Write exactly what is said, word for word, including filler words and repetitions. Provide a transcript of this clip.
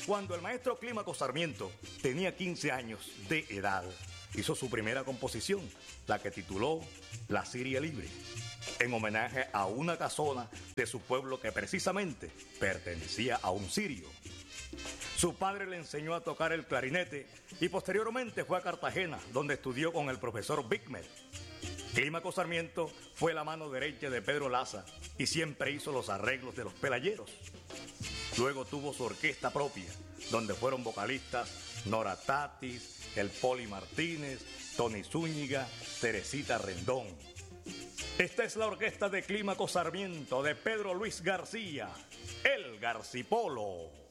Cuando el maestro Clímaco Sarmiento tenía quince años de edad, hizo su primera composición, la que tituló La Siria Libre, en homenaje a una casona de su pueblo que precisamente pertenecía a un sirio. Su padre le enseñó a tocar el clarinete y posteriormente fue a Cartagena, donde estudió con el profesor Bigmer. Clímaco Sarmiento fue la mano derecha de Pedro Laza y siempre hizo los arreglos de los pelayeros. Luego tuvo su orquesta propia, donde fueron vocalistas Nora Tatis, el Poli Martínez, Tony Zúñiga, Teresita Rendón. Esta es la orquesta de Clímaco Sarmiento de Pedro Luis García, el Garcipolo.